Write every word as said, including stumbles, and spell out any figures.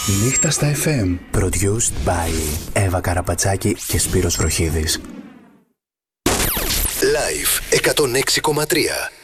Νύχτα στα εφ εμ. Produced by Εύα Καραπατσάκη και Σπύρος Βροχίδης. Live εκατόν έξι κόμμα τρία.